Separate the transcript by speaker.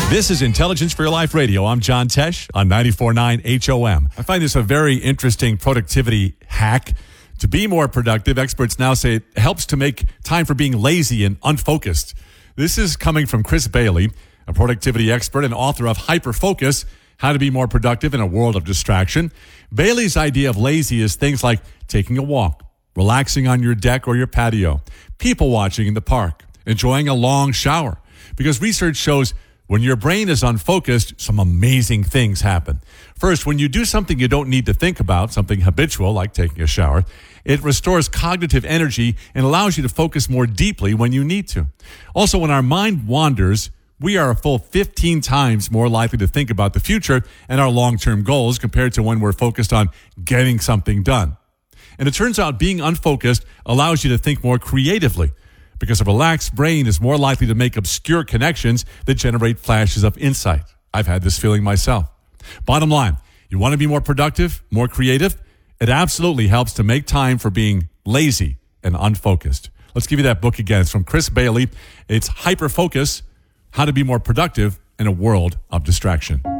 Speaker 1: This is Intelligence for Your Life Radio. I'm John Tesh on 94.9 HOM. I find this a very interesting productivity hack. To be more productive, experts now say it helps to make time for being lazy and unfocused. This is coming from Chris Bailey, a productivity expert and author of Hyperfocus, How to Be More Productive in a World of Distraction. Bailey's idea of lazy is things like taking a walk, relaxing on your deck or your patio, people watching in the park, enjoying a long shower. Because research shows when your brain is unfocused, some amazing things happen. First, when you do something you don't need to think about, something habitual like taking a shower, it restores cognitive energy and allows you to focus more deeply when you need to. Also, when our mind wanders, we are a full 15 times more likely to think about the future and our long-term goals compared to when we're focused on getting something done. And it turns out being unfocused allows you to think more creatively, because a relaxed brain is more likely to make obscure connections that generate flashes of insight. I've had this feeling myself. Bottom line, you want to be more productive, more creative? It absolutely helps to make time for being lazy and unfocused. Let's give you that book again. It's from Chris Bailey. It's Hyperfocus, How to Be More Productive in a World of Distraction.